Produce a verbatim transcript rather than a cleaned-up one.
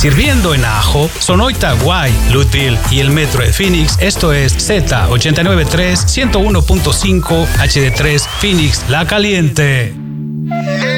sirviendo en Ajo, Sonoita, Guay, Lutville y el Metro de Phoenix. Esto es Z ochenta y nueve punto tres, ciento uno punto cinco H D tres Phoenix, La Caliente.